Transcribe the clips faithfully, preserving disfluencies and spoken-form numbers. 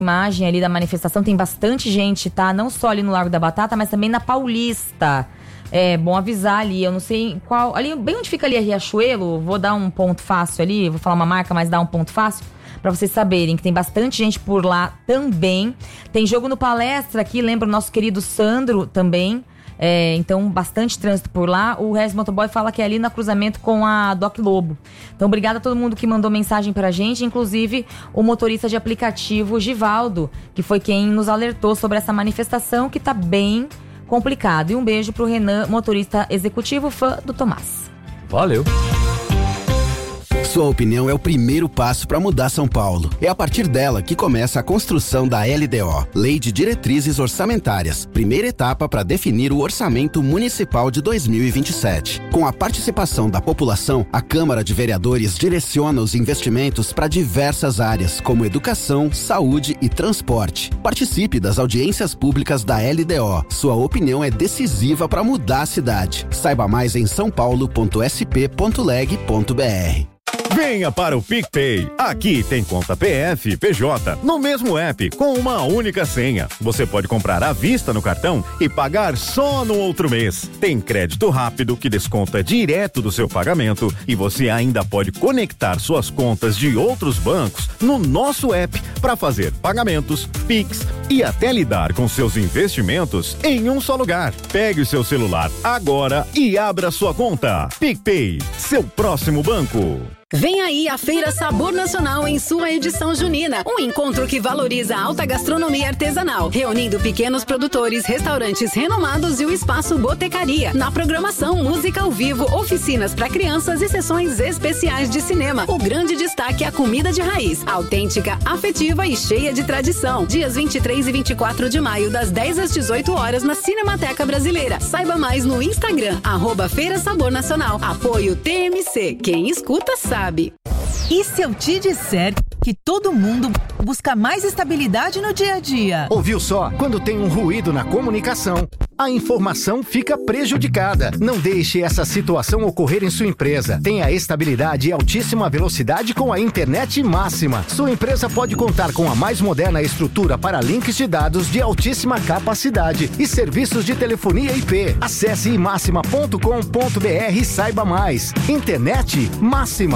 imagem ali da manifestação, tem bastante gente, tá? Não só ali no Largo da Batata, mas também na Paulista. É bom avisar ali, eu não sei qual... Ali, bem onde fica ali a Riachuelo, vou dar um ponto fácil ali, vou falar uma marca, mas dar um ponto fácil, pra vocês saberem que tem bastante gente por lá também. Tem jogo no Palestra aqui, lembra o nosso querido Sandro também. É, então, bastante trânsito por lá. O Regis Motoboy fala que é ali no cruzamento com a Doc Lobo. Então, obrigada a todo mundo que mandou mensagem pra gente, inclusive o motorista de aplicativo Givaldo, que foi quem nos alertou sobre essa manifestação que tá bem complicado. E um beijo pro Renan, motorista executivo, fã do Tomás. Valeu! Sua opinião é o primeiro passo para mudar São Paulo. É a partir dela que começa a construção da L D O, Lei de Diretrizes Orçamentárias, primeira etapa para definir o orçamento municipal de dois mil e vinte e sete. Com a participação da população, a Câmara de Vereadores direciona os investimentos para diversas áreas, como educação, saúde e transporte. Participe das audiências públicas da L D O. Sua opinião é decisiva para mudar a cidade. Saiba mais em são paulo ponto s p ponto leg ponto b r. Venha para o PicPay. Aqui tem conta P F, P J, no mesmo app, com uma única senha. Você pode comprar à vista no cartão e pagar só no outro mês. Tem crédito rápido que desconta direto do seu pagamento e você ainda pode conectar suas contas de outros bancos no nosso app para fazer pagamentos, Pix e até lidar com seus investimentos em um só lugar. Pegue o seu celular agora e abra sua conta. PicPay, seu próximo banco. Vem aí a Feira Sabor Nacional em sua edição junina. Um encontro que valoriza a alta gastronomia artesanal, reunindo pequenos produtores, restaurantes renomados e o espaço Botecaria. Na programação, música ao vivo, oficinas para crianças e sessões especiais de cinema. O grande destaque é a comida de raiz, autêntica, afetiva e cheia de tradição. Dias vinte e três e vinte e quatro de maio, das dez às dezoito horas, na Cinemateca Brasileira. Saiba mais no Instagram, arroba Feira Sabor Nacional. Apoio T M C. Quem escuta sabe. E se eu te disser que todo mundo busca mais estabilidade no dia a dia? Ouviu só? Quando tem um ruído na comunicação, a informação fica prejudicada. Não deixe essa situação ocorrer em sua empresa. Tenha estabilidade e altíssima velocidade com a internet máxima. Sua empresa pode contar com a mais moderna estrutura para links de dados de altíssima capacidade e serviços de telefonia I P. Acesse i máxima ponto com ponto b r e saiba mais. Internet máxima.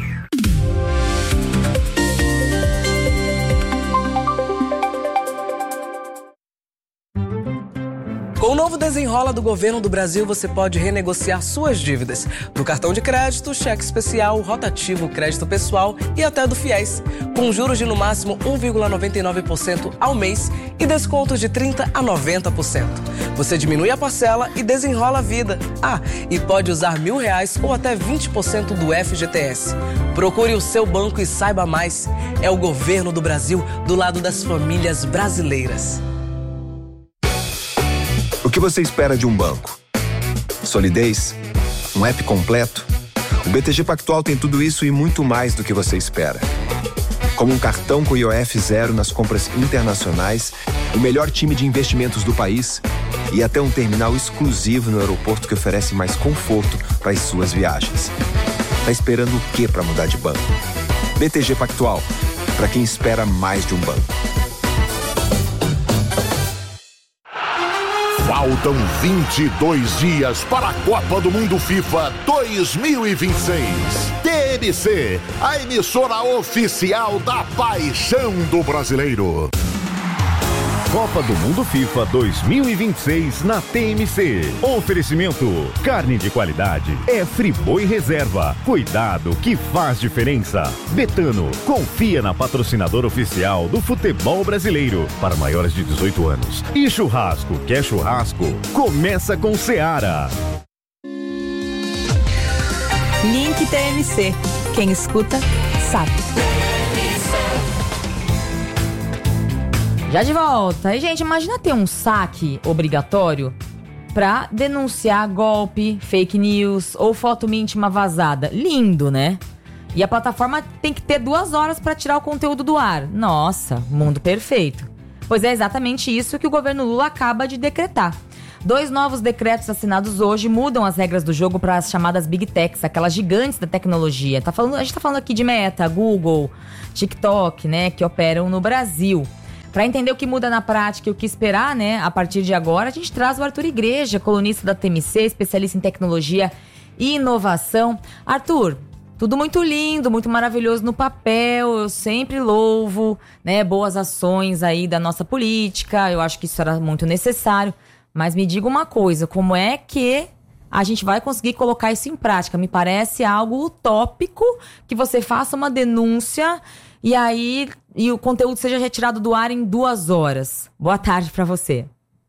Com o novo Desenrola do Governo do Brasil, você pode renegociar suas dívidas do cartão de crédito, cheque especial, rotativo, crédito pessoal e até do FIES, com juros de no máximo um vírgula noventa e nove por cento ao mês e descontos de trinta por cento a noventa por cento. Você diminui a parcela e desenrola a vida. Ah, e pode usar mil reais ou até vinte por cento do F G T S. Procure o seu banco e saiba mais. É o Governo do Brasil do lado das famílias brasileiras. O que você espera de um banco? Solidez? Um app completo? O B T G Pactual tem tudo isso e muito mais do que você espera. Como um cartão com I O F zero nas compras internacionais, o melhor time de investimentos do país e até um terminal exclusivo no aeroporto que oferece mais conforto para as suas viagens. Tá esperando o quê para mudar de banco? B T G Pactual, para quem espera mais de um banco. Faltam vinte e dois dias para a Copa do Mundo FIFA dois mil e vinte e seis. T M C, a emissora oficial da paixão do brasileiro. Copa do Mundo FIFA dois mil e vinte e seis na T M C. Oferecimento: carne de qualidade é Friboi Reserva. Cuidado que faz diferença. Betano, confia na patrocinadora oficial do futebol brasileiro para maiores de dezoito anos. E churrasco, quer churrasco? Começa com Seara. Link T M C. Quem escuta, sabe. Já de volta. E, gente, imagina ter um saque obrigatório pra denunciar golpe, fake news ou foto íntima vazada. Lindo, né? E a plataforma tem que ter duas horas pra tirar o conteúdo do ar. Nossa, mundo perfeito. Pois é exatamente isso que o governo Lula acaba de decretar. Dois novos decretos assinados hoje mudam as regras do jogo para as chamadas Big Techs, aquelas gigantes da tecnologia. Tá falando, a gente tá falando aqui de Meta, Google, TikTok, né, que operam no Brasil. Para entender o que muda na prática e o que esperar, né, a partir de agora, a gente traz o Arthur Igreja, colunista da T M C, especialista em tecnologia e inovação. Arthur, tudo muito lindo, muito maravilhoso no papel, eu sempre louvo, né, boas ações aí da nossa política, eu acho que isso era muito necessário, mas me diga uma coisa, como é que a gente vai conseguir colocar isso em prática? Me parece algo utópico que você faça uma denúncia e aí e o conteúdo seja retirado do ar em duas horas. Boa tarde para você.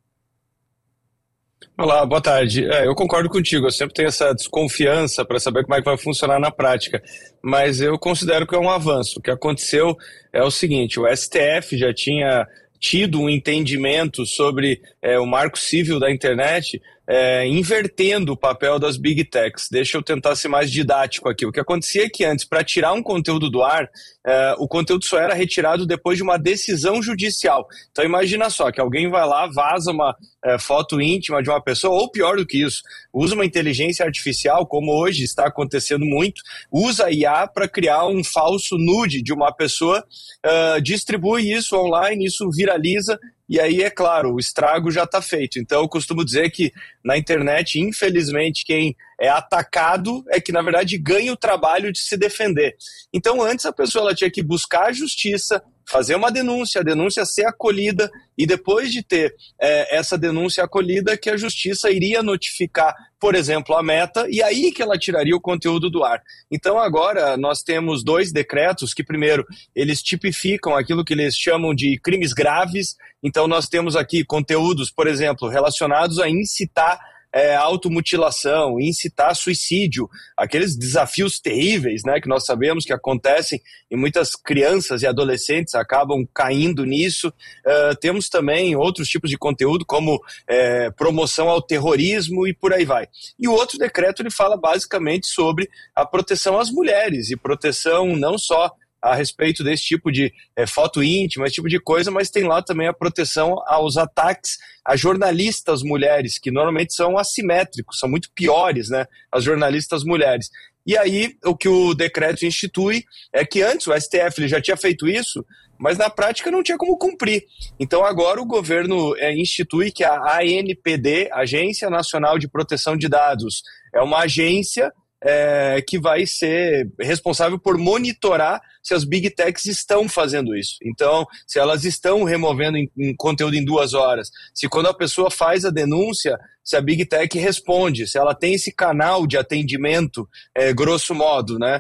Olá, boa tarde. É, eu concordo contigo, eu sempre tenho essa desconfiança para saber como é que vai funcionar na prática, mas eu considero que é um avanço. O que aconteceu é o seguinte, o S T F já tinha tido um entendimento sobre é, o marco civil da internet, é, invertendo o papel das Big Techs. Deixa eu tentar ser mais didático aqui. O que acontecia é que antes, para tirar um conteúdo do ar, é, o conteúdo só era retirado depois de uma decisão judicial. Então imagina só, que alguém vai lá, vaza uma é, foto íntima de uma pessoa, ou pior do que isso, usa uma inteligência artificial, como hoje está acontecendo muito, usa a I A para criar um falso nude de uma pessoa, uh, distribui isso online, isso viraliza, e aí, é claro, o estrago já está feito. Então, eu costumo dizer que na internet, infelizmente, quem é atacado é que, na verdade, ganha o trabalho de se defender. Então, antes a pessoa ela tinha que buscar a justiça, fazer uma denúncia, a denúncia ser acolhida, e depois de ter é, essa denúncia acolhida, que a justiça iria notificar, por exemplo, a Meta, e aí que ela tiraria o conteúdo do ar. Então agora nós temos dois decretos que, primeiro, eles tipificam aquilo que eles chamam de crimes graves. Então nós temos aqui conteúdos, por exemplo, relacionados a incitar É, automutilação, incitar suicídio, aqueles desafios terríveis, né, que nós sabemos que acontecem e muitas crianças e adolescentes acabam caindo nisso. Uh, temos também outros tipos de conteúdo, como é, promoção ao terrorismo e por aí vai. E o outro decreto ele fala basicamente sobre a proteção às mulheres e proteção não só a respeito desse tipo de é, foto íntima, esse tipo de coisa, mas tem lá também a proteção aos ataques a jornalistas mulheres, que normalmente são assimétricos, são muito piores, né, as jornalistas mulheres. E aí, o que o decreto institui é que antes o S T F ele já tinha feito isso, mas na prática não tinha como cumprir. Então agora o governo é, institui que a A N P D, Agência Nacional de Proteção de Dados, é uma agência É, que vai ser responsável por monitorar se as Big Techs estão fazendo isso. Então, se elas estão removendo em, em conteúdo em duas horas, se quando a pessoa faz a denúncia, se a Big Tech responde, se ela tem esse canal de atendimento, é, grosso modo, né?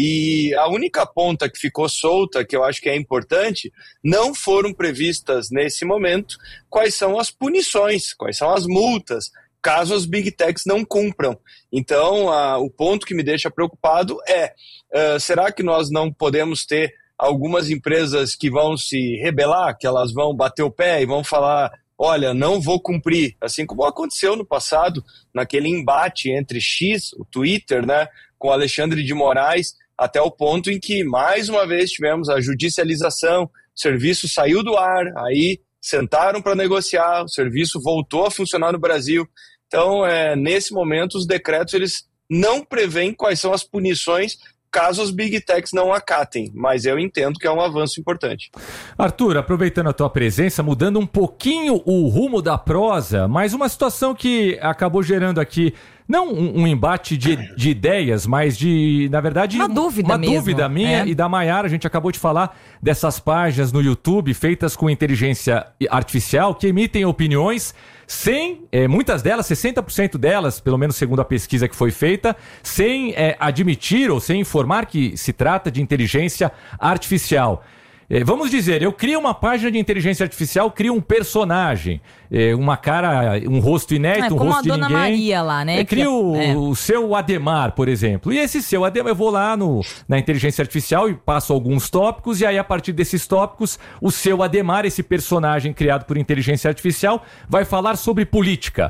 E a única ponta que ficou solta, que eu acho que é importante, não foram previstas nesse momento quais são as punições, quais são as multas, caso as Big Techs não cumpram. Então, a, o ponto que me deixa preocupado é, uh, será que nós não podemos ter algumas empresas que vão se rebelar, que elas vão bater o pé e vão falar, olha, não vou cumprir, assim como aconteceu no passado, naquele embate entre X, o Twitter, né, com Alexandre de Moraes, até o ponto em que, mais uma vez, tivemos a judicialização, o serviço saiu do ar, aí sentaram para negociar, o serviço voltou a funcionar no Brasil. Então, é, nesse momento, os decretos eles não prevêem quais são as punições caso as Big Techs não acatem, mas eu entendo que é um avanço importante. Arthur, aproveitando a tua presença, mudando um pouquinho o rumo da prosa, mas uma situação que acabou gerando aqui, não um, um embate de, de ideias, mas de, na verdade, uma dúvida uma mesmo. dúvida minha é. e da Maiara. A gente acabou de falar dessas páginas no YouTube feitas com inteligência artificial que emitem opiniões sem, é, muitas delas, sessenta por cento delas, pelo menos segundo a pesquisa que foi feita, sem é, admitir ou sem informar que se trata de inteligência artificial. É, vamos dizer, eu crio uma página de inteligência artificial, crio um personagem, é, uma cara, um rosto inédito, é, um rosto de ninguém. Como a Dona Maria lá, né? É, crio é. o, o seu Ademar, por exemplo. E esse seu Ademar, eu vou lá no, na inteligência artificial e passo alguns tópicos, e aí a partir desses tópicos, o seu Ademar, esse personagem criado por inteligência artificial, vai falar sobre política.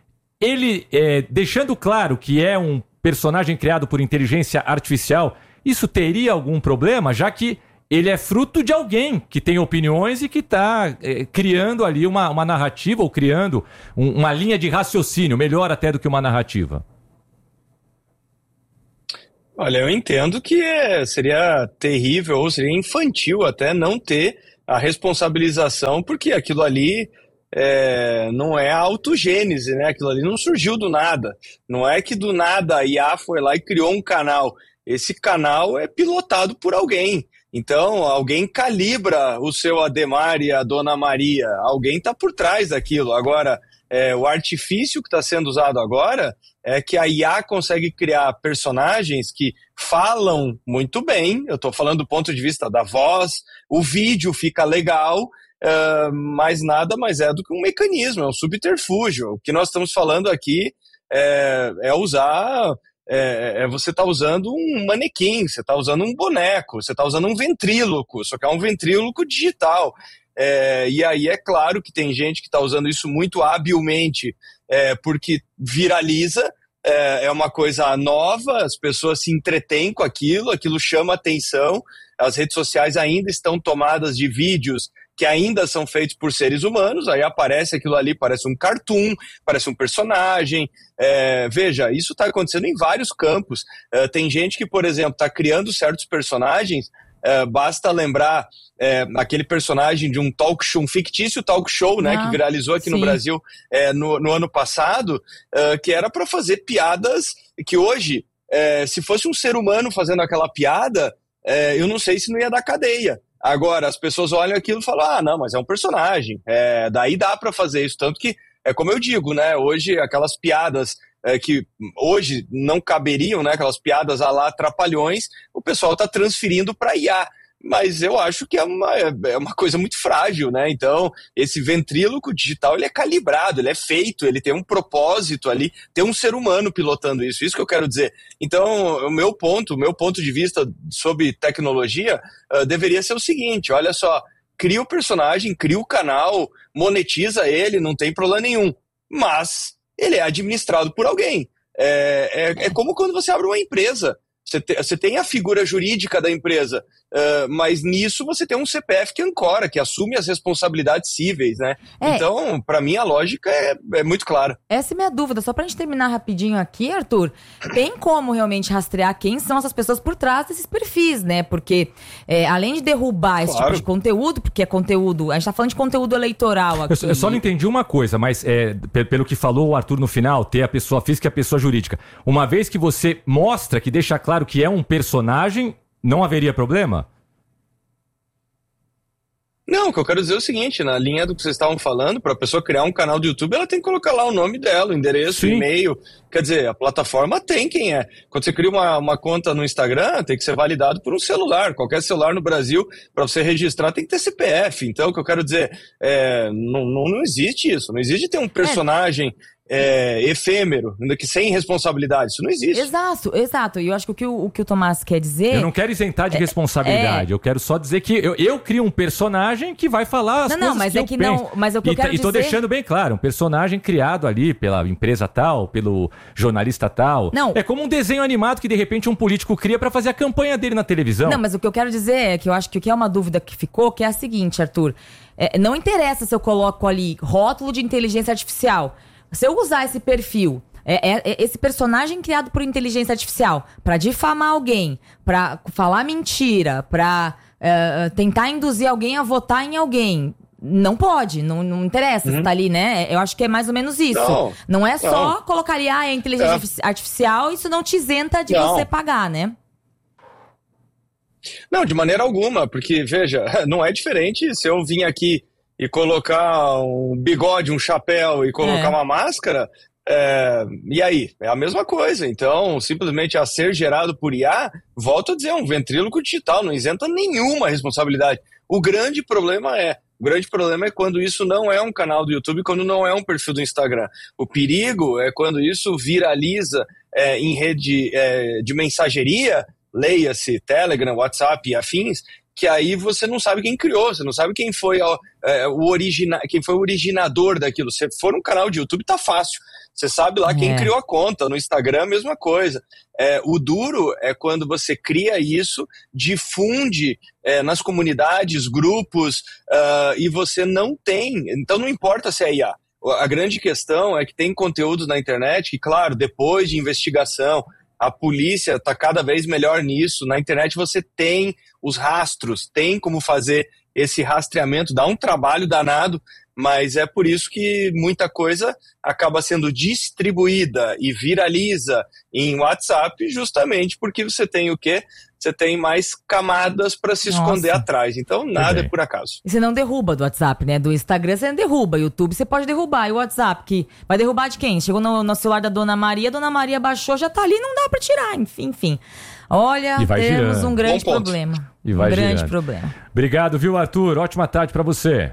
Ele, é, deixando claro que é um personagem criado por inteligência artificial, isso teria algum problema, já que ele é fruto de alguém que tem opiniões e que está é, criando ali uma, uma narrativa ou criando um, uma linha de raciocínio, melhor até do que uma narrativa. Olha, eu entendo que é, seria terrível ou seria infantil até não ter a responsabilização, porque aquilo ali é, não é a autogênese, né? Aquilo ali não surgiu do nada. Não é que do nada a I A foi lá e criou um canal. Esse canal é pilotado por alguém. Então, alguém calibra o seu Ademar e a Dona Maria. Alguém está por trás daquilo. Agora, é, o artifício que está sendo usado agora é que a I A consegue criar personagens que falam muito bem. Eu estou falando do ponto de vista da voz, o vídeo fica legal, uh, mas nada mais é do que um mecanismo, é um subterfúgio. O que nós estamos falando aqui é, é usar... É, é você está usando um manequim, você está usando um boneco, você está usando um ventríloco, só que é um ventríloco digital. É, e aí é claro que tem gente que está usando isso muito habilmente, é, porque viraliza, é, é uma coisa nova, as pessoas se entretêm com aquilo, aquilo chama atenção, as redes sociais ainda estão tomadas de vídeos que ainda são feitos por seres humanos, aí aparece aquilo ali, parece um cartoon, parece um personagem. É, veja, isso está acontecendo em vários campos. É, tem gente que, por exemplo, está criando certos personagens, é, basta lembrar é, aquele personagem de um talk show, um fictício talk show, né, ah, que viralizou aqui sim. no Brasil é, no, no ano passado, é, que era para fazer piadas que hoje, é, se fosse um ser humano fazendo aquela piada, é, eu não sei se não ia dar cadeia. Agora, as pessoas olham aquilo e falam, ah, não, mas é um personagem, é, daí dá para fazer isso, tanto que, é como eu digo, né, hoje aquelas piadas é, que hoje não caberiam, né, aquelas piadas à lá trapalhões, o pessoal está transferindo para I A, mas eu acho que é uma, é uma coisa muito frágil, né, então esse ventríloco digital, ele é calibrado, ele é feito, ele tem um propósito ali, tem um ser humano pilotando isso, isso que eu quero dizer. Então, o meu ponto, o meu ponto de vista sobre tecnologia uh, deveria ser o seguinte, olha só, cria o personagem, cria o canal, monetiza ele, não tem problema nenhum, mas ele é administrado por alguém. É, é, é como quando você abre uma empresa. Você, te, você tem a figura jurídica da empresa, uh, mas nisso você tem um C P F que ancora, que assume as responsabilidades cíveis, né? É. Então, para mim, a lógica é, é muito clara. Essa é minha dúvida. Só pra gente terminar rapidinho aqui, Arthur, tem como realmente rastrear quem são essas pessoas por trás desses perfis, né? Porque, é, além de derrubar esse claro. tipo de conteúdo, porque é conteúdo... A gente tá falando de conteúdo eleitoral aqui. Eu, eu só não entendi uma coisa, mas é, pelo que falou o Arthur no final, ter a pessoa física e a pessoa jurídica. Uma vez que você mostra, que deixa claro que é um personagem, não haveria problema? Não, o que eu quero dizer é o seguinte, na linha do que vocês estavam falando, para a pessoa criar um canal do YouTube, ela tem que colocar lá o nome dela, o endereço, o e-mail, quer dizer, a plataforma tem quem é. Quando você cria uma, uma conta no Instagram, tem que ser validado por um celular, qualquer celular no Brasil, para você registrar tem que ter C P F, então o que eu quero dizer, é, não, não, não existe isso, não existe ter um personagem... É. É, efêmero, ainda que sem responsabilidade, isso não existe. Exato, exato. E eu acho que o que o, o que o Tomás quer dizer... Eu não quero isentar de é, responsabilidade, é... eu quero só dizer que eu, eu crio um personagem que vai falar as não, coisas não, mas que é eu que penso. Não, mas o que eu e, quero e tô dizer... deixando bem claro, um personagem criado ali pela empresa tal, pelo jornalista tal. Não. É como um desenho animado que de repente um político cria pra fazer a campanha dele na televisão. Não, mas o que eu quero dizer é que eu acho que o que é uma dúvida que ficou, que é a seguinte, Arthur. É, não interessa se eu coloco ali rótulo de inteligência artificial. Se eu usar esse perfil, é, é, é esse personagem criado por inteligência artificial, pra difamar alguém, pra falar mentira, pra é, tentar induzir alguém a votar em alguém, não pode, não, não interessa uhum. se tá ali, né? Eu acho que é mais ou menos isso. Não, não é só não. colocar ali, ah, é inteligência é. artificial, isso não te isenta de não. você pagar, né? Não, de maneira alguma, porque, veja, não é diferente se eu vim aqui e colocar um bigode, um chapéu e colocar é. uma máscara, é, e aí? É a mesma coisa. Então, simplesmente a ser gerado por I A, volto a dizer, é um ventríloco digital, não isenta nenhuma responsabilidade. O grande problema é, o grande problema é quando isso não é um canal do YouTube, quando não é um perfil do Instagram. O perigo é quando isso viraliza é, em rede é, de mensageria, leia-se Telegram, WhatsApp e afins, que aí você não sabe quem criou, você não sabe quem foi o, é, o, origina, quem foi o originador daquilo. Se for um canal de YouTube, tá fácil. Você sabe lá quem é. criou a conta. No Instagram, a mesma coisa. É, o duro é quando você cria isso, difunde é, nas comunidades, grupos, uh, e você não tem. Então não importa se é I A. A grande questão é que tem conteúdos na internet que, claro, depois de investigação, a polícia está cada vez melhor nisso. Na internet você tem os rastros, tem como fazer esse rastreamento, dá um trabalho danado, mas é por isso que muita coisa acaba sendo distribuída e viraliza em WhatsApp, justamente porque você tem o quê? Você tem mais camadas para se esconder Nossa. atrás. Então, nada é por acaso. E você não derruba do WhatsApp, né? Do Instagram você não derruba. YouTube você pode derrubar. E o WhatsApp, que vai derrubar de quem? Chegou no, no celular da Dona Maria, a Dona Maria baixou, já tá ali, não dá para tirar. Enfim, enfim. Olha, temos girando. um grande problema. E vai um grande girando. problema. Obrigado, viu, Arthur? Ótima tarde para você.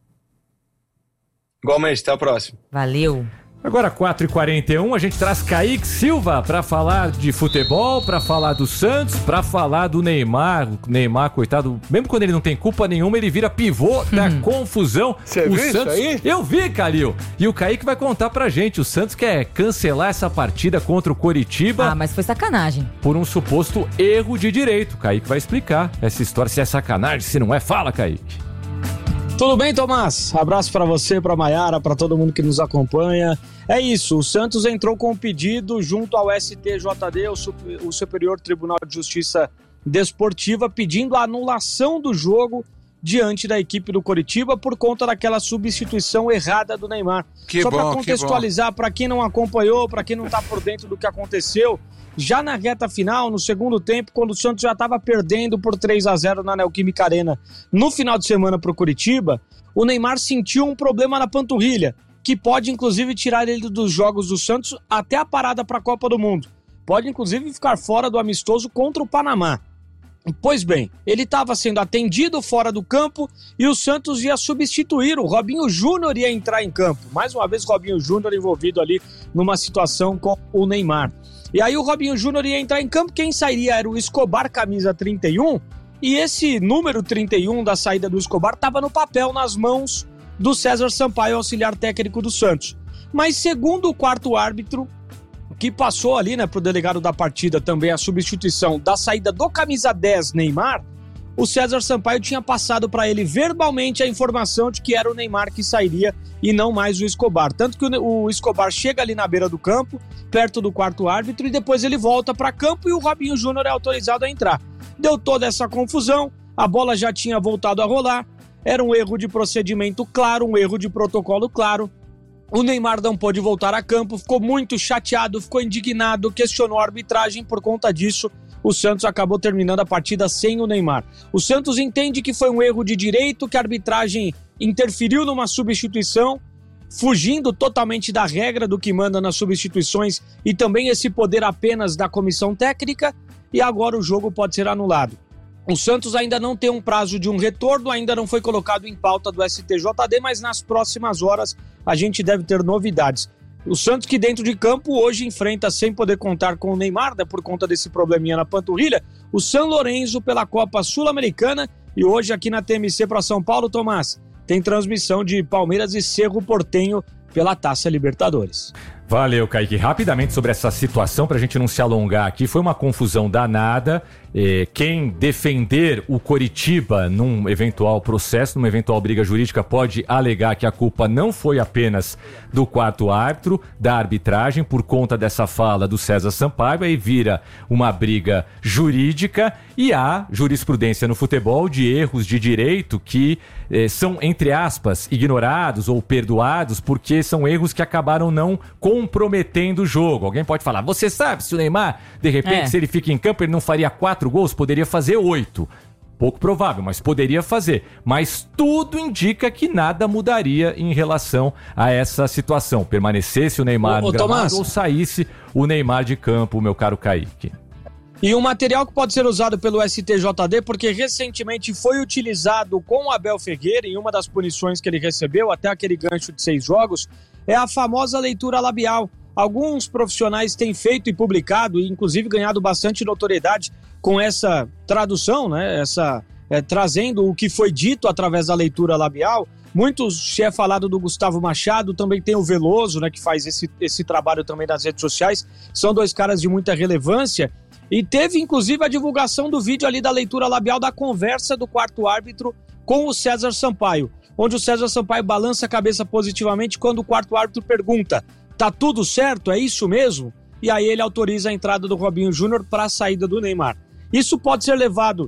Igualmente, até a próxima. Valeu. Agora, quatro e quarenta e um, a gente traz Kaique Silva para falar de futebol, para falar do Santos, para falar do Neymar. O Neymar, coitado, mesmo quando ele não tem culpa nenhuma, ele vira pivô hum. da confusão. Você viu Santos... isso aí? Eu vi, Calil. E o Kaique vai contar pra gente. O Santos quer cancelar essa partida contra o Coritiba. Ah, mas foi sacanagem. Por um suposto erro de direito. O Kaique vai explicar essa história, se é sacanagem, se não é. Fala, Kaique. Tudo bem, Tomás? Abraço para você, para Maiara, para todo mundo que nos acompanha. É isso, o Santos entrou com um pedido junto ao S T J D, o Superior Tribunal de Justiça Desportiva, pedindo a anulação do jogo diante da equipe do Coritiba por conta daquela substituição errada do Neymar. Que Só para bom, contextualizar, para quem não acompanhou, para quem não está por dentro do que aconteceu, já na reta final, no segundo tempo, quando o Santos já estava perdendo por três a zero na Neoquímica Arena no final de semana para o Coritiba, o Neymar sentiu um problema na panturrilha, que pode inclusive tirar ele dos jogos do Santos até a parada para a Copa do Mundo. Pode inclusive ficar fora do amistoso contra o Panamá. Pois bem, ele estava sendo atendido fora do campo e o Santos ia substituir, o Robinho Júnior ia entrar em campo. Mais uma vez, Robinho Júnior envolvido ali numa situação com o Neymar. E aí o Robinho Júnior ia entrar em campo, quem sairia era o Escobar, camisa trinta e um, e esse número trinta e um da saída do Escobar estava no papel, nas mãos do César Sampaio, auxiliar técnico do Santos. Mas segundo o quarto árbitro, que passou ali, né, para o delegado da partida também a substituição da saída do camisa dez Neymar, o César Sampaio tinha passado para ele verbalmente a informação de que era o Neymar que sairia e não mais o Escobar. Tanto que o Escobar chega ali na beira do campo, perto do quarto árbitro, e depois ele volta para campo e o Robinho Júnior é autorizado a entrar. Deu toda essa confusão, a bola já tinha voltado a rolar, era um erro de procedimento claro, um erro de protocolo claro. O Neymar não pôde voltar a campo, ficou muito chateado, ficou indignado, questionou a arbitragem. Por conta disso, o Santos acabou terminando a partida sem o Neymar. O Santos entende que foi um erro de direito, que a arbitragem interferiu numa substituição, fugindo totalmente da regra do que manda nas substituições e também esse poder apenas da comissão técnica, e agora o jogo pode ser anulado. O Santos ainda não tem um prazo de um retorno, ainda não foi colocado em pauta do S T J D, mas nas próximas horas a gente deve ter novidades. O Santos, que dentro de campo hoje enfrenta, sem poder contar com o Neymar, né, por conta desse probleminha na panturrilha, o São Lourenço pela Copa Sul-Americana, e hoje aqui na T M C para São Paulo, Tomás, tem transmissão de Palmeiras e Cerro Porteño pela Taça Libertadores. Valeu, Kaique. Rapidamente sobre essa situação, pra gente não se alongar aqui, foi uma confusão danada. Eh, quem defender o Coritiba num eventual processo, numa eventual briga jurídica, pode alegar que a culpa não foi apenas do quarto árbitro, da arbitragem, por conta dessa fala do César Sampaio, aí vira uma briga jurídica, e há jurisprudência no futebol de erros de direito que eh, são, entre aspas, ignorados ou perdoados, porque são erros que acabaram não comprometendo o jogo. Alguém pode falar, você sabe se o Neymar, de repente, é. se ele fica em campo, ele não faria quatro gols, poderia fazer oito. Pouco provável, mas poderia fazer. Mas tudo indica que nada mudaria em relação a essa situação. Permanecesse o Neymar ô, no ô, gramado Tomás. ou saísse o Neymar de campo, meu caro Kaique. E um material que pode ser usado pelo S T J D, porque recentemente foi utilizado com o Abel Ferreira, em uma das punições que ele recebeu, até aquele gancho de seis jogos, é a famosa leitura labial. Alguns profissionais têm feito e publicado, e inclusive ganhado bastante notoriedade com essa tradução, né? Essa, é, trazendo o que foi dito através da leitura labial. Muitos, se é falado do Gustavo Machado, também tem o Veloso, né, que faz esse, esse trabalho também nas redes sociais. São dois caras de muita relevância. E teve, inclusive, a divulgação do vídeo ali da leitura labial da conversa do quarto árbitro com o César Sampaio, onde o César Sampaio balança a cabeça positivamente quando o quarto árbitro pergunta: tá tudo certo? É isso mesmo? E aí ele autoriza a entrada do Robinho Júnior para a saída do Neymar. Isso pode ser levado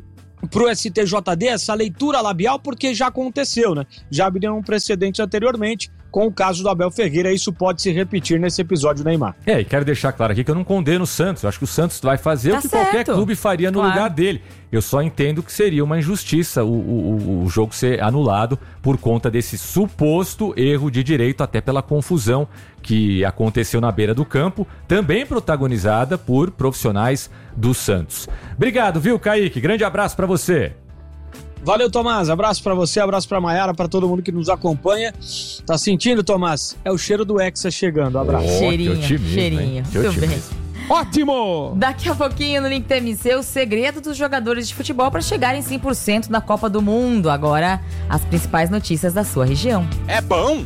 pro S T J D essa leitura labial, porque já aconteceu, né? Já abriram um precedente anteriormente com o caso do Abel Ferreira. Isso pode se repetir nesse episódio, Neymar. É, e quero deixar claro aqui que eu não condeno o Santos. Eu acho que o Santos vai fazer tá o que certo. qualquer clube faria no claro. lugar dele. Eu só entendo que seria uma injustiça o, o, o jogo ser anulado por conta desse suposto erro de direito, até pela confusão que aconteceu na beira do campo, também protagonizada por profissionais do Santos. Obrigado, viu, Kaique? Grande abraço pra você. Valeu, Tomás. Abraço pra você, abraço pra Maiara, pra todo mundo que nos acompanha. Tá sentindo, Tomás? É o cheiro do Hexa chegando. Abraço. Oh, cheirinho, cheirinho. Muito bem. Ótimo! Daqui a pouquinho no Link T M C, o segredo dos jogadores de futebol para chegarem cem por cento na Copa do Mundo. Agora, as principais notícias da sua região. É bom!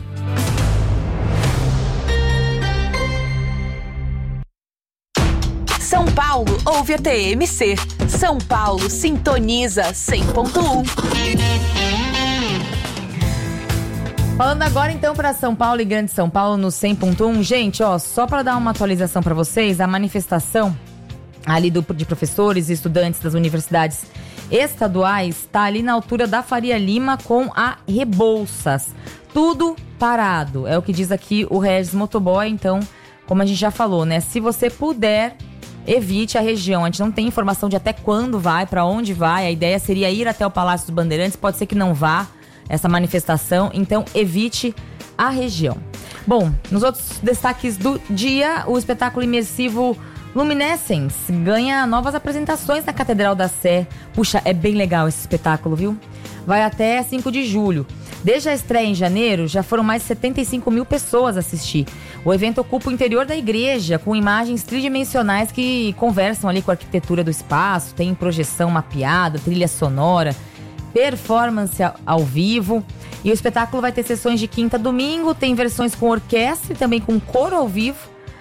São Paulo ouve a T M C. São Paulo sintoniza cem ponto um. Falando agora então para São Paulo e Grande São Paulo no cem ponto um. Gente, ó, só para dar uma atualização para vocês, a manifestação ali do, de professores e estudantes das universidades estaduais está ali na altura da Faria Lima com a Rebouças. Tudo parado, é o que diz aqui o Regis Motoboy. Então, como a gente já falou, né, se você puder, evite a região. A gente não tem informação de até quando vai, para onde vai. A ideia seria ir até o Palácio dos Bandeirantes, pode ser que não vá essa manifestação, então evite a região. Bom, nos outros destaques do dia, o espetáculo imersivo Luminescence ganha novas apresentações na Catedral da Sé. Puxa, é bem legal esse espetáculo, viu? Vai até cinco de julho. Desde a estreia em janeiro, já foram mais de setenta e cinco mil pessoas assistir. O evento ocupa o interior da igreja, com imagens tridimensionais que conversam ali com a arquitetura do espaço, tem projeção mapeada, trilha sonora, performance ao vivo. E o espetáculo vai ter sessões de quinta a domingo, tem versões com orquestra e também com coro ao vivo,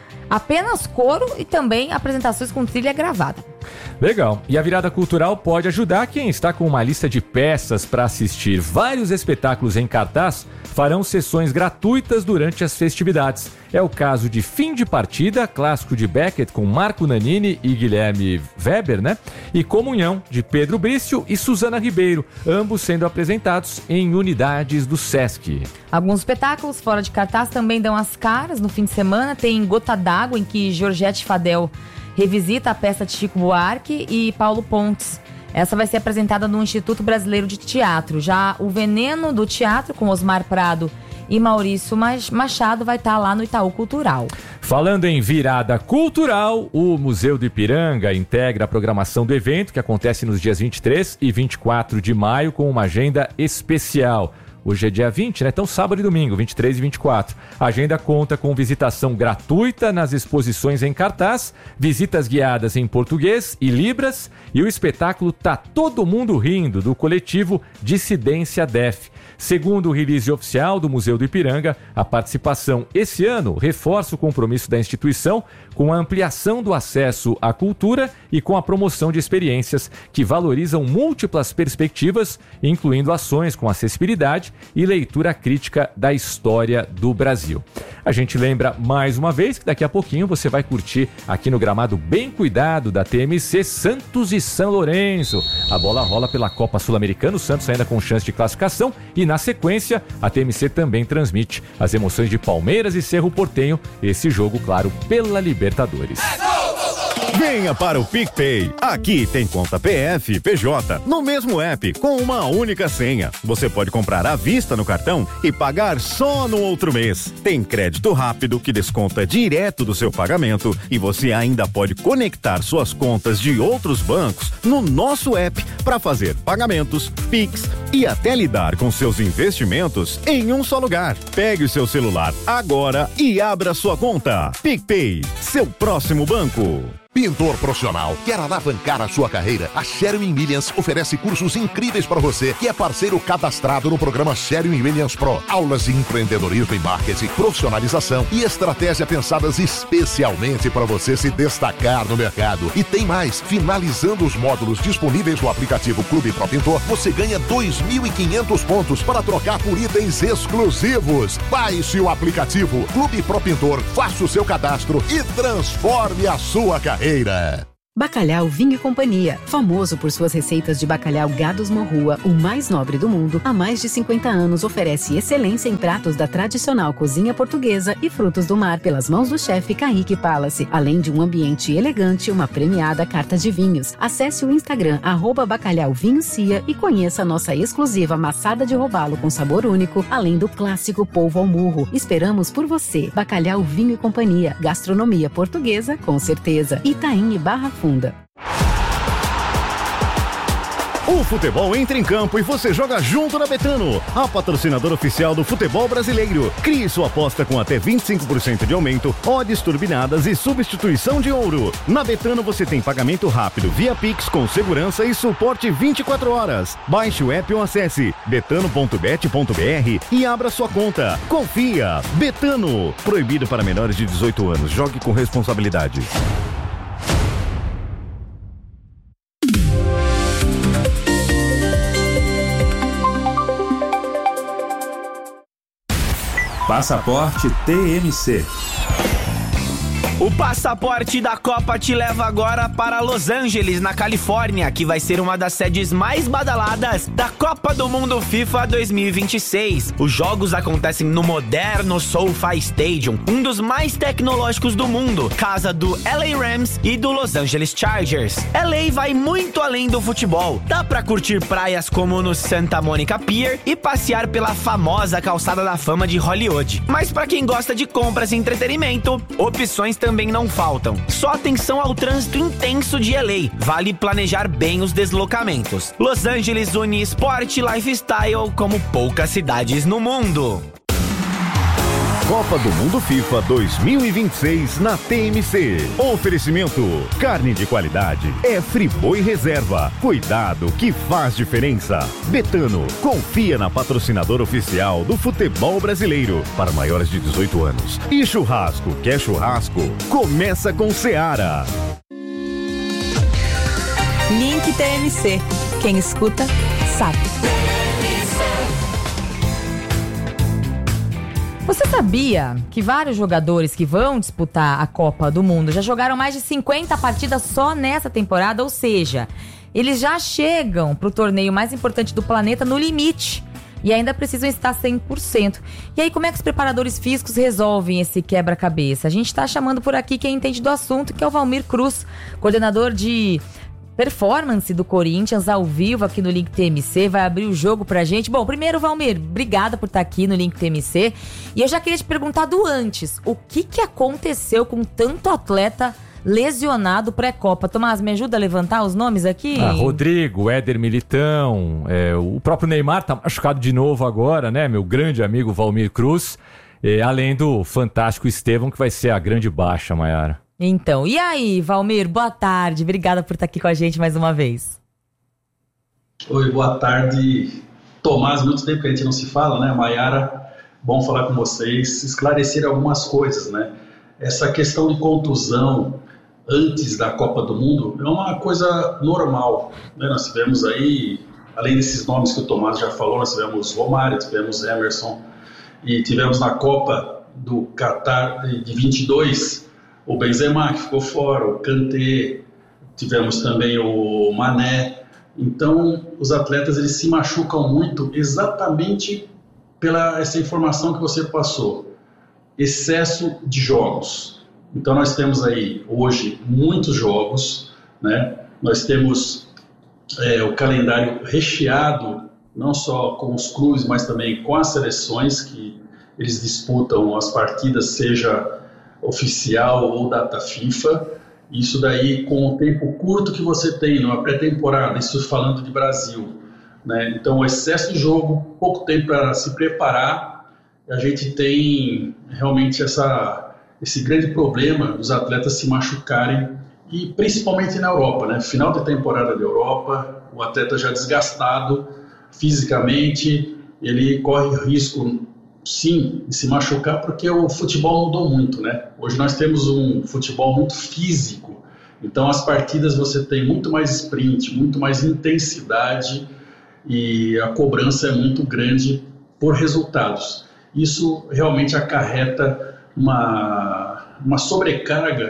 apenas coro e também apresentações com trilha gravada. Legal. E a virada cultural pode ajudar quem está com uma lista de peças para assistir. Vários espetáculos em cartaz farão sessões gratuitas durante as festividades. É o caso de Fim de Partida, clássico de Beckett com Marco Nanini e Guilherme Weber, né? E Comunhão, de Pedro Brício e Suzana Ribeiro, ambos sendo apresentados em unidades do Sesc. Alguns espetáculos fora de cartaz também dão as caras no fim de semana. Tem Gota d'Água, em que Georgette Fadel revisita a peça de Chico Buarque e Paulo Pontes. Essa vai ser apresentada no Instituto Brasileiro de Teatro. Já O Veneno do Teatro, com Osmar Prado e Maurício Machado, vai estar lá no Itaú Cultural. Falando em virada cultural, o Museu do Ipiranga integra a programação do evento, que acontece nos dias vinte e três e vinte e quatro de maio, com uma agenda especial. Hoje é dia vinte, né? Então sábado e domingo, vinte e três e vinte e quatro. A agenda conta com visitação gratuita nas exposições em cartaz, visitas guiadas em português e libras, e o espetáculo Tá Todo Mundo Rindo, do coletivo Dissidência Def. Segundo o release oficial do Museu do Ipiranga, a participação esse ano reforça o compromisso da instituição com a ampliação do acesso à cultura e com a promoção de experiências que valorizam múltiplas perspectivas, incluindo ações com acessibilidade e leitura crítica da história do Brasil. A gente lembra mais uma vez que daqui a pouquinho você vai curtir aqui no gramado bem cuidado da T M C Santos e São Lourenço. A bola rola pela Copa Sul-Americana, o Santos ainda com chance de classificação, e na sequência a T M C também transmite as emoções de Palmeiras e Cerro Porteño, esse jogo, claro, pela Libertadores. Venha para o PicPay. Aqui tem conta P F e P J no mesmo app, com uma única senha. Você pode comprar à vista no cartão e pagar só no outro mês. Tem crédito rápido que desconta direto do seu pagamento, e você ainda pode conectar suas contas de outros bancos no nosso app para fazer pagamentos, Pix e até lidar com seus investimentos em um só lugar. Pegue o seu celular agora e abra sua conta. PicPay, seu próximo banco. Pintor profissional, quer alavancar a sua carreira? A Sherwin-Williams oferece cursos incríveis para você que é parceiro cadastrado no programa Sherwin-Williams Pro. Aulas de empreendedorismo e marketing, profissionalização e estratégia pensadas especialmente para você se destacar no mercado. E tem mais, finalizando os módulos disponíveis no aplicativo Clube Pro Pintor, você ganha dois mil e quinhentos pontos para trocar por itens exclusivos. Baixe o aplicativo Clube Pro Pintor, faça o seu cadastro e transforme a sua carreira. Bacalhau Vinho e Companhia, famoso por suas receitas de bacalhau Gados Morrua, o mais nobre do mundo, há mais de cinquenta anos oferece excelência em pratos da tradicional cozinha portuguesa e frutos do mar pelas mãos do chefe Kaique Palace, além de um ambiente elegante e uma premiada carta de vinhos. Acesse o Instagram arroba Bacalhau Vinho Cia e conheça a nossa exclusiva maçada de robalo com sabor único, além do clássico polvo ao murro. Esperamos por você. Bacalhau Vinho e Companhia, gastronomia portuguesa com certeza. Itaim e Barra Funda. O futebol entra em campo e você joga junto na Betano, a patrocinadora oficial do futebol brasileiro. Crie sua aposta com até vinte e cinco por cento de aumento, odds turbinadas e substituição de ouro. Na Betano você tem pagamento rápido via Pix com segurança e suporte vinte e quatro horas. Baixe o app ou acesse betano ponto bet ponto br e abra sua conta. Confia! Betano. Proibido para menores de dezoito anos. Jogue com responsabilidade. Passaporte T M C. O passaporte da Copa te leva agora para Los Angeles, na Califórnia, que vai ser uma das sedes mais badaladas da Copa do Mundo FIFA dois mil e vinte e seis. Os jogos acontecem no moderno SoFi Stadium, um dos mais tecnológicos do mundo, casa do L A Rams e do Los Angeles Chargers. L A vai muito além do futebol. Dá pra curtir praias como no Santa Monica Pier e passear pela famosa calçada da fama de Hollywood. Mas pra quem gosta de compras e entretenimento, opções também também não faltam. Só atenção ao trânsito intenso de L A. Vale planejar bem os deslocamentos. Los Angeles une esporte e lifestyle como poucas cidades no mundo. Copa do Mundo FIFA dois mil e vinte e seis na T M C. Oferecimento: carne de qualidade é Friboi Reserva. Cuidado que faz diferença. Betano, confia na patrocinadora oficial do futebol brasileiro para maiores de dezoito anos. E churrasco, quer churrasco? Começa com Seara. Link T M C. Quem escuta, sabe. Você sabia que vários jogadores que vão disputar a Copa do Mundo já jogaram mais de cinquenta partidas só nessa temporada? Ou seja, eles já chegam para o torneio mais importante do planeta no limite e ainda precisam estar cem por cento. E aí, como é que os preparadores físicos resolvem esse quebra-cabeça? A gente está chamando por aqui quem entende do assunto, que é o Valmir Cruz, coordenador de performance do Corinthians, ao vivo aqui no Link T M C, vai abrir o jogo pra gente. Bom, primeiro, Valmir, obrigada por estar aqui no Link T M C. E eu já queria te perguntar do antes, o que que aconteceu com tanto atleta lesionado pré-Copa? Tomás, me ajuda a levantar os nomes aqui? Ah, Rodrigo, Éder Militão, é, o próprio Neymar tá machucado de novo agora, né? Meu grande amigo Valmir Cruz, é, além do fantástico Estevão, que vai ser a grande baixa, Mayara. Então, e aí, Valmir, boa tarde. Obrigada por estar aqui com a gente mais uma vez. Oi, boa tarde. Tomás, muito tempo que a gente não se fala, né? Mayara, bom falar com vocês, esclarecer algumas coisas, né? Essa questão de contusão antes da Copa do Mundo é uma coisa normal, né? Nós tivemos aí, além desses nomes que o Tomás já falou, nós tivemos Romário, tivemos Emerson e tivemos na Copa do Catar de vinte e dois o Benzema, que ficou fora, o Kanté, tivemos também o Mané. Então, os atletas eles se machucam muito exatamente pela essa informação que você passou. Excesso de jogos. Então, nós temos aí, hoje, muitos jogos, né? Nós temos é, o calendário recheado, não só com os clubes, mas também com as seleções, que eles disputam as partidas, seja oficial ou data FIFA, isso daí com o tempo curto que você tem numa pré-temporada, isso falando de Brasil, né? Então o excesso de jogo, pouco tempo para se preparar, a gente tem realmente essa, esse grande problema dos atletas se machucarem, e principalmente na Europa, né? Final de temporada da Europa, o atleta já desgastado fisicamente, ele corre risco sim, de se machucar, porque o futebol mudou muito, né? Hoje nós temos um futebol muito físico, então as partidas você tem muito mais sprint, muito mais intensidade e a cobrança é muito grande por resultados. Isso realmente acarreta uma, uma sobrecarga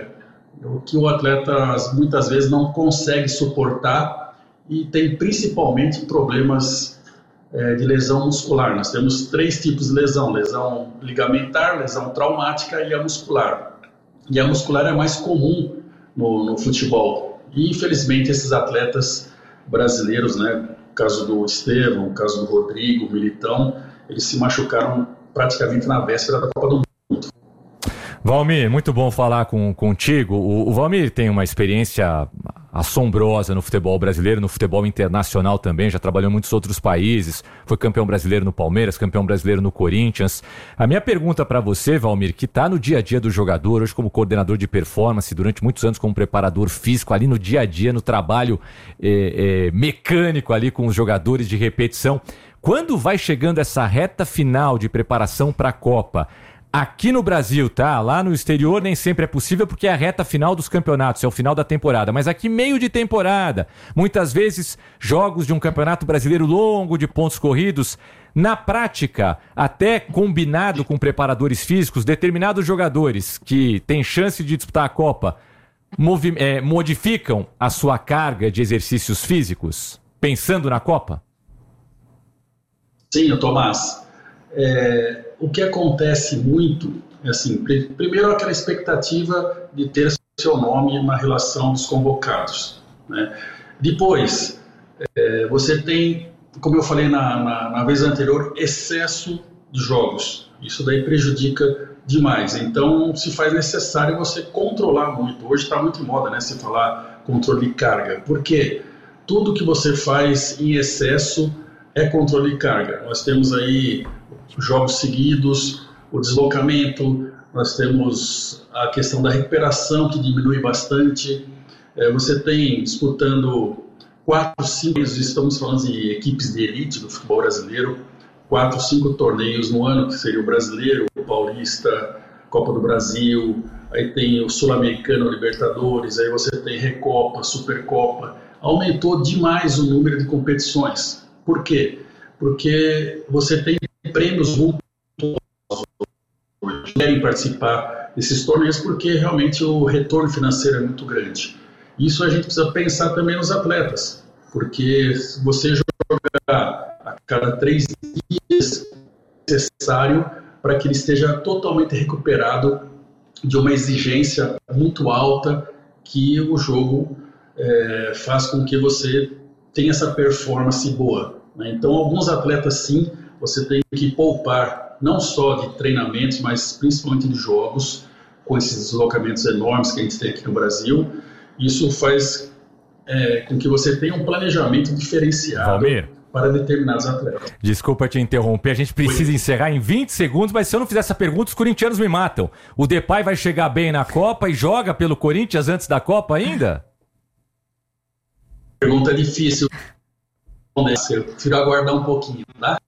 o que o atleta muitas vezes não consegue suportar e tem principalmente problemas é, de lesão muscular. Nós temos três tipos de lesão: lesão ligamentar, lesão traumática e a muscular. E a muscular é mais comum no, no futebol. E infelizmente esses atletas brasileiros, né, no caso do Estevão, no caso do Rodrigo, o Militão, eles se machucaram praticamente na véspera da Copa do Mundo. Valmir, muito bom falar com, contigo. O, o Valmir tem uma experiência assombrosa no futebol brasileiro, no futebol internacional também, já trabalhou em muitos outros países, foi campeão brasileiro no Palmeiras, campeão brasileiro no Corinthians. A minha pergunta para você, Valmir, que está no dia a dia do jogador, hoje como coordenador de performance, durante muitos anos como preparador físico, ali no dia a dia, no trabalho é, é, mecânico ali com os jogadores de repetição, quando vai chegando essa reta final de preparação para a Copa, aqui no Brasil, tá? Lá no exterior nem sempre é possível porque é a reta final dos campeonatos, é o final da temporada. Mas aqui meio de temporada, muitas vezes jogos de um campeonato brasileiro longo, de pontos corridos. Na prática, até combinado com preparadores físicos, determinados jogadores que têm chance de disputar a Copa movi- é, modificam a sua carga de exercícios físicos, pensando na Copa? Sim, Tomás. É, o que acontece muito é assim, pr- primeiro aquela expectativa de ter seu nome na relação dos convocados, né? Depois, é, você tem, como eu falei na, na, na vez anterior, excesso de jogos. Isso daí prejudica demais. Então, se faz necessário você controlar muito. Hoje está muito em moda, né, se falar controle de carga. Por quê? Tudo que você faz em excesso é controle de carga. Nós temos aí jogos seguidos, o deslocamento, nós temos a questão da recuperação que diminui bastante. É, você tem disputando quatro, cinco, estamos falando de equipes de elite do futebol brasileiro, quatro, cinco torneios no ano, que seria o Brasileiro, o Paulista, Copa do Brasil, aí tem o Sul-Americano, o Libertadores, aí você tem Recopa, Supercopa. Aumentou demais o número de competições. Por quê? Porque você tem prêmios muito que querem participar desses torneios porque realmente o retorno financeiro é muito grande. Isso a gente precisa pensar também nos atletas, porque se você jogar a cada três dias é necessário para que ele esteja totalmente recuperado de uma exigência muito alta que o jogo é, faz com que você tenha essa performance boa, né? Então, alguns atletas, sim, você tem que poupar não só de treinamentos, mas principalmente de jogos, com esses deslocamentos enormes que a gente tem aqui no Brasil. Isso faz é, com que você tenha um planejamento diferenciado, Valmir, para determinados atletas. Desculpa te interromper, a gente precisa Oi. encerrar em vinte segundos, mas se eu não fizer essa pergunta, os corintianos me matam. O Depay vai chegar bem na Copa e joga pelo Corinthians antes da Copa ainda? Pergunta difícil. Eu prefiro aguardar um pouquinho, tá?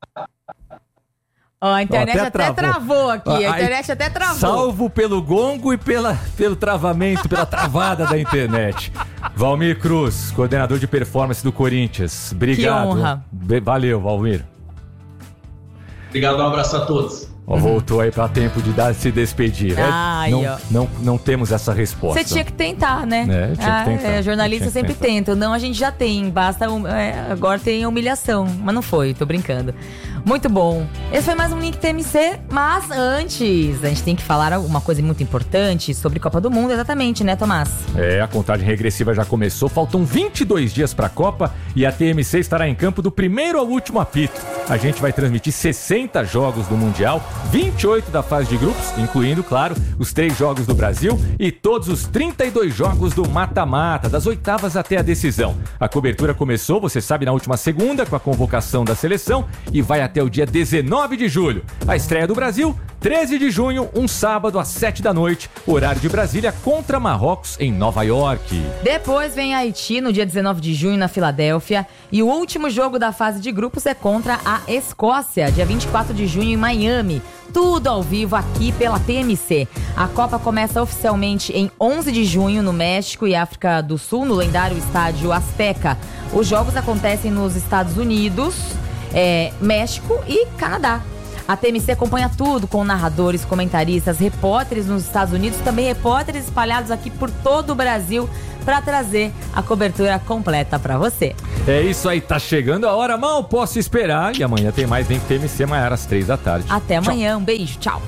Ó, a internet Ó, até, até travou aqui, a internet até travou. Salvo pelo gongo e pela, pelo travamento, pela travada da internet. Valmir Cruz, coordenador de performance do Corinthians. Obrigado. Que honra. Valeu, Valmir. Obrigado, um abraço a todos. Ó, voltou aí pra tempo de dar, se despedir. Ai, não, não, não temos essa resposta. Você tinha que tentar, né? É, tinha ah, que tentar. É, jornalista sempre tenta. Não, a gente já tem. Basta. É, agora tem humilhação. Mas não foi, tô brincando. Muito bom. Esse foi mais um Link T M C, mas antes a gente tem que falar uma coisa muito importante sobre Copa do Mundo, exatamente, né, Tomás? É, a contagem regressiva já começou, faltam vinte e dois dias para a Copa e a T M C estará em campo do primeiro ao último apito. A gente vai transmitir sessenta jogos do Mundial, vinte e oito da fase de grupos, incluindo, claro, os três jogos do Brasil e todos os trinta e dois jogos do mata-mata, das oitavas até a decisão. A cobertura começou, você sabe, na última segunda, com a convocação da seleção e vai até o dia dezenove de julho. A estreia do Brasil, treze de junho, um sábado às sete da noite, horário de Brasília, contra Marrocos em Nova York. Depois vem Haiti no dia dezenove de junho na Filadélfia e o último jogo da fase de grupos é contra a Escócia, dia vinte e quatro de junho em Miami. Tudo ao vivo aqui pela T M C. A Copa começa oficialmente em onze de junho no México e África do Sul, no lendário estádio Azteca. Os jogos acontecem nos Estados Unidos, É, México e Canadá. A T M C acompanha tudo com narradores, comentaristas, repórteres nos Estados Unidos, também repórteres espalhados aqui por todo o Brasil para trazer a cobertura completa para você. É isso aí, tá chegando a hora, mal posso esperar. E amanhã tem mais Vem T M C, Maiara, às três da tarde. Até amanhã, tchau. Um beijo, tchau.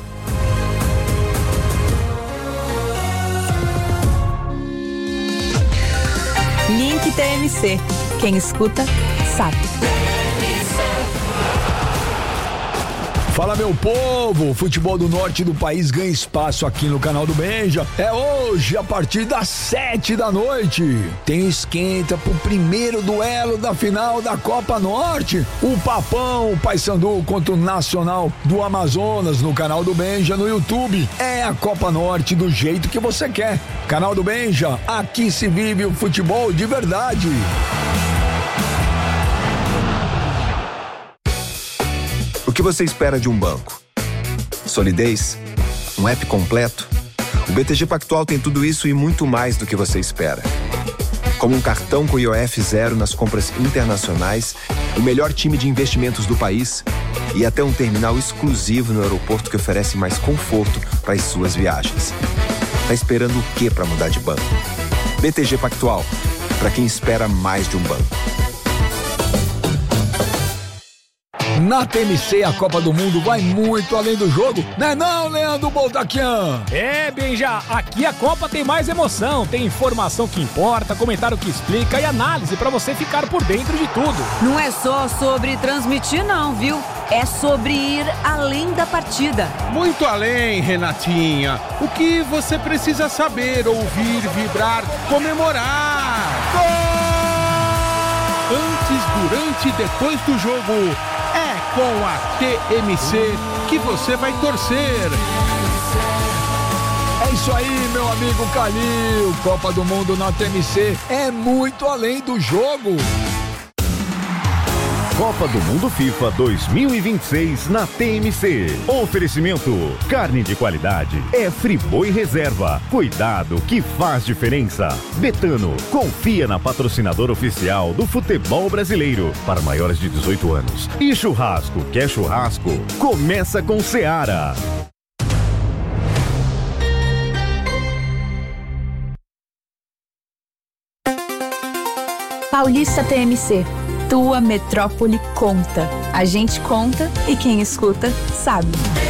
Link T M C. Quem escuta, sabe. Fala, meu povo, o futebol do norte do país ganha espaço aqui no canal do Benja. É hoje, a partir das sete da noite. Tem esquenta pro primeiro duelo da final da Copa Norte. O Papão, o Paysandu contra o Nacional do Amazonas no canal do Benja no YouTube. É a Copa Norte do jeito que você quer. Canal do Benja, aqui se vive o futebol de verdade. O que você espera de um banco? Solidez? Um app completo? O B T G Pactual tem tudo isso e muito mais do que você espera. Como um cartão com I O F zero nas compras internacionais, o melhor time de investimentos do país e até um terminal exclusivo no aeroporto que oferece mais conforto para as suas viagens. Tá esperando o que para mudar de banco? B T G Pactual, para quem espera mais de um banco. Na T M C, a Copa do Mundo vai muito além do jogo, né não, Leandro Boltaquian? É, Benja, aqui a Copa tem mais emoção, tem informação que importa, comentário que explica e análise pra você ficar por dentro de tudo. Não é só sobre transmitir não, viu? É sobre ir além da partida. Muito além, Renatinha. O que você precisa saber, ouvir, vibrar, comemorar. Gol! Antes, durante e depois do jogo, é com a T M C que você vai torcer. É isso aí, meu amigo Calil. Copa do Mundo na T M C é muito além do jogo. Copa do Mundo FIFA dois mil e vinte e seis na T M C. Oferecimento: carne de qualidade é Friboi Reserva. Cuidado que faz diferença. Betano, confia na patrocinadora oficial do futebol brasileiro para maiores de dezoito anos. E churrasco, quer churrasco? Começa com Seara. Paulista T M C. Tua metrópole conta. A gente conta e quem escuta sabe.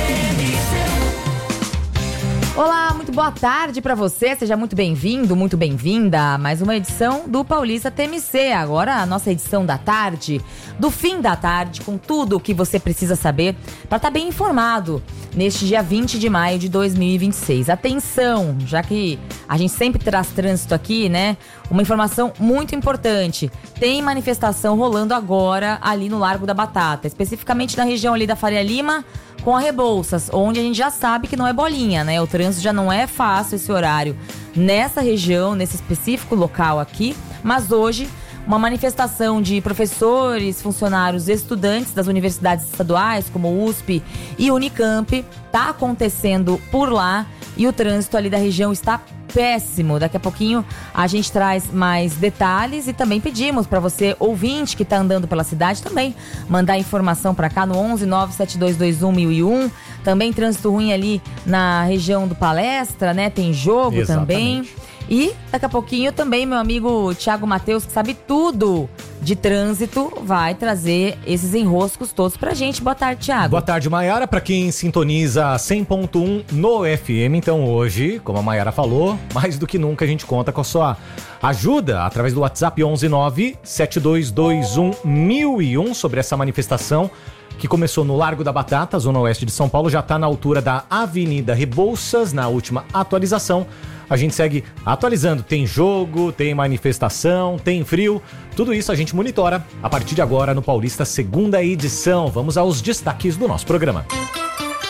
Olá, muito boa tarde pra você, seja muito bem-vindo, muito bem-vinda a mais uma edição do Paulista T M C, agora a nossa edição da tarde, do fim da tarde, com tudo o que você precisa saber para estar bem informado neste dia vinte de maio de dois mil e vinte e seis. Atenção, já que a gente sempre traz trânsito aqui, né? Uma informação muito importante, tem manifestação rolando agora ali no Largo da Batata, especificamente na região ali da Faria Lima, com a Rebouças, onde a gente já sabe que não é bolinha, né? O trânsito já não é fácil esse horário nessa região, nesse específico local aqui. Mas hoje, uma manifestação de professores, funcionários, estudantes das universidades estaduais, como U S P e Unicamp, tá acontecendo por lá e o trânsito ali da região está péssimo. Daqui a pouquinho a gente traz mais detalhes e também pedimos para você, ouvinte que tá andando pela cidade, também mandar informação para cá no onze nove sete dois dois um mil e um. Também trânsito ruim ali na região do Palestra, né? Tem jogo. Exatamente. Também. E daqui a pouquinho também meu amigo Thiago Matheus, que sabe tudo de trânsito, vai trazer esses enroscos todos pra gente. Boa tarde, Thiago. Boa tarde, Maiara. Pra quem sintoniza cem ponto um no F M, então hoje, como a Maiara falou, mais do que nunca a gente conta com a sua ajuda através do WhatsApp onze nove sete dois dois um mil e um sobre essa manifestação que começou no Largo da Batata, zona oeste de São Paulo, já está na altura da Avenida Rebouças, na última atualização. A gente segue atualizando, tem jogo, tem manifestação, tem frio, tudo isso a gente monitora a partir de agora no Paulista, segunda edição. Vamos aos destaques do nosso programa.